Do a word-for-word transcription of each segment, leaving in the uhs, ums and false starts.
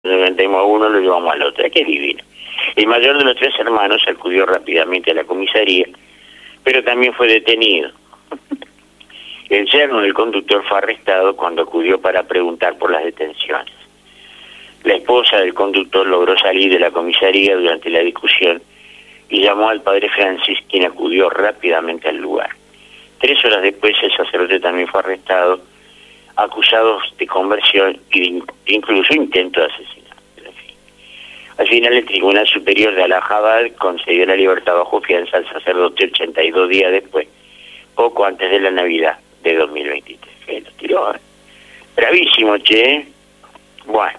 levantemos a uno, lo llevamos al otro. ¡Qué divino! El mayor de los tres hermanos acudió rápidamente a la comisaría, pero también fue detenido. El yerno del conductor fue arrestado cuando acudió para preguntar por las detenciones. La esposa del conductor logró salir de la comisaría durante la discusión y llamó al padre Francis, quien acudió rápidamente al lugar. Tres horas después, el sacerdote también fue arrestado, acusado de conversión y de incluso intento de asesinato. Al final, el Tribunal Superior de Allahabad concedió la libertad bajo fianza al sacerdote ochenta y dos días después, poco antes de la Navidad de dos mil veintitrés. Que lo tiró, ¿eh? Bravísimo, che. Bueno.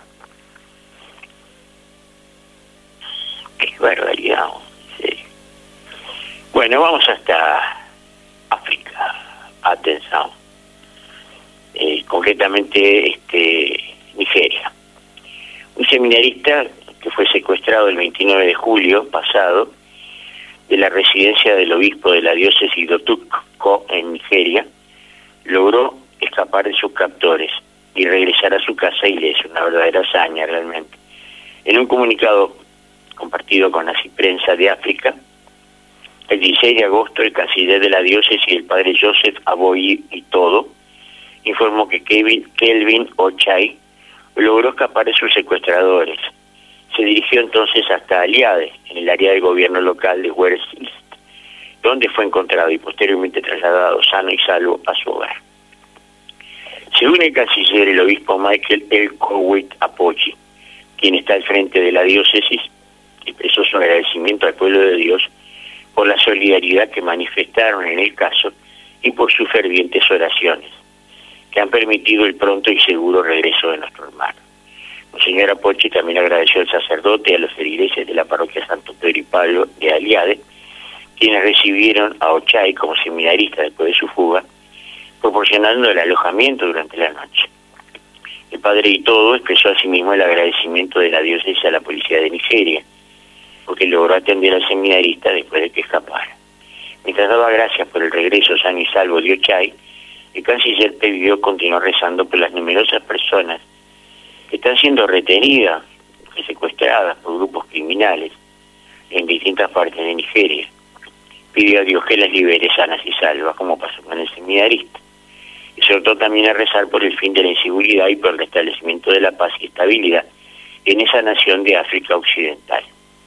Qué barbaridad. Sí. Bueno, vamos hasta África. Atención. Eh, concretamente, este, Nigeria. Un seminarista que fue secuestrado el veintinueve de julio pasado de la residencia del obispo de la diócesis de Otukko en Nigeria, logró escapar de sus captores y regresar a su casa ileso, una verdadera hazaña realmente. En un comunicado compartido con la prensa de África, el dieciséis de agosto, el canciller de la diócesis, el padre Joseph Aboyi y todo, informó que Kevin, Kelvin Ochai logró escapar de sus secuestradores. Se dirigió entonces hasta Aliade, en el área del gobierno local de West East, donde fue encontrado y posteriormente trasladado sano y salvo a su hogar. Según el canciller, el obispo Michael L. Kowit Apochi, quien está al frente de la diócesis, expresó su agradecimiento al pueblo de Dios por la solidaridad que manifestaron en el caso y por sus fervientes oraciones, que han permitido el pronto y seguro regreso de nuestro hermano. Monseñor Apochi también agradeció al sacerdote y a los feligreses de la parroquia Santo Pedro y Pablo de Aliade, quienes recibieron a Ochai como seminarista después de su fuga, proporcionando el alojamiento durante la noche. El padre y todo expresó asimismo el agradecimiento de la diócesis a la policía de Nigeria, porque logró atender al seminarista después de que escapara. Mientras daba gracias por el regreso sano y salvo de Ochai, el canciller pidió continuar rezando por las numerosas personas que están siendo retenidas y secuestradas por grupos criminales en distintas partes de Nigeria. Pidió a Dios que las libere sanas y salvas, como pasó con el seminarista. Y exhortó también a rezar por el fin de la inseguridad y por el restablecimiento de la paz y estabilidad en esa nación de África Occidental.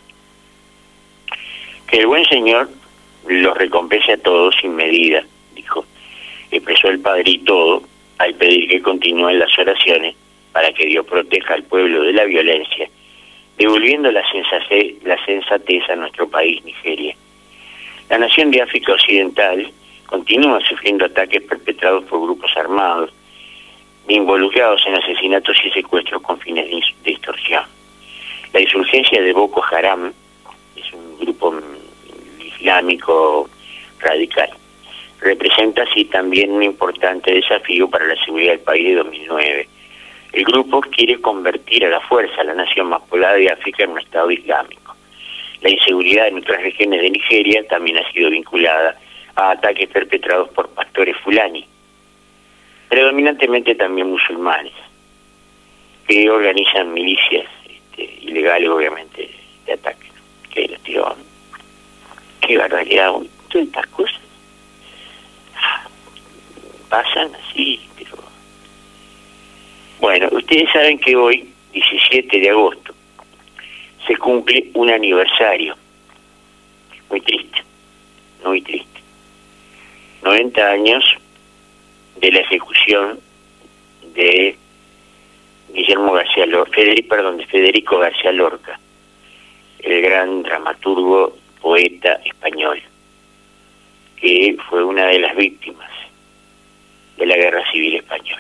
Que el buen Señor los recompense a todos sin medida, dijo. Expresó el padre y todo al pedir que continúen las oraciones para que Dios proteja al pueblo de la violencia, devolviendo la sensatez, la sensatez a nuestro país, Nigeria. La nación de África Occidental continúa sufriendo ataques perpetrados por grupos armados, involucrados en asesinatos y secuestros con fines de extorsión. La insurgencia de Boko Haram es un grupo islámico radical. Representa así también un importante desafío para la seguridad del país de dos mil nueve. El grupo quiere convertir a la fuerza a la nación más poblada de África en un estado islámico. La inseguridad en otras regiones de Nigeria también ha sido vinculada a ataques perpetrados por pastores fulani, predominantemente también musulmanes, que organizan milicias este, ilegales, obviamente, de ataque. Que los tiró. Qué barbaridad, todas estas cosas pasan así, pero... Bueno, ustedes saben que hoy, diecisiete de agosto, se cumple un aniversario. Muy triste, muy triste. noventa años de la ejecución de Guillermo García Lorca, Federico, perdón, de Federico García Lorca, el gran dramaturgo, poeta español, que fue una de las víctimas de la Guerra Civil Española.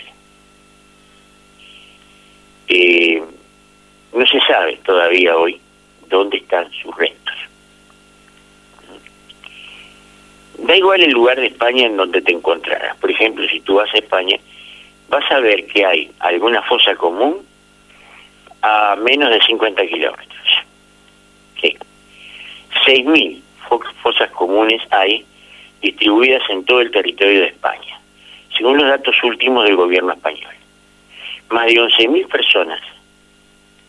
Eh, no se sabe todavía hoy dónde están sus restos. Da igual el lugar de España en donde te encontrarás. Por ejemplo, si tú vas a España, vas a ver que hay alguna fosa común a menos de cincuenta kilómetros. ¿Qué? seis mil fosas comunes hay distribuidas en todo el territorio de España, según los datos últimos del gobierno español. Más de once mil personas